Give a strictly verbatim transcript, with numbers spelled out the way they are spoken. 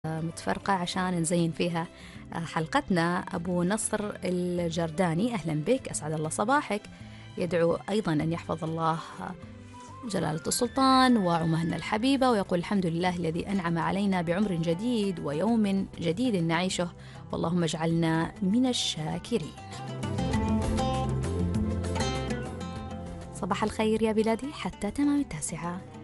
متفرقة عشان نزين فيها حلقتنا. أبو نصر الجرداني، أهلا بك، أسعد الله صباحك. يدعو أيضا أن يحفظ الله جلالة السلطان وعمهنا الحبيبة، ويقول الحمد لله الذي أنعم علينا بعمر جديد ويوم جديد نعيشه، واللهم اجعلنا من الشاكرين. صباح الخير يا بلادي، حتى تمام التاسعة.